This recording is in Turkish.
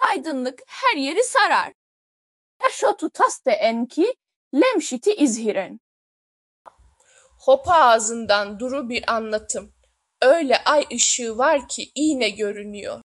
Aydınlık her yeri sarar. Eşotu taste enki lemşiti izhiren. Hopa ağzından duru bir anlatım. Öyle ay ışığı var ki iğne görünüyor.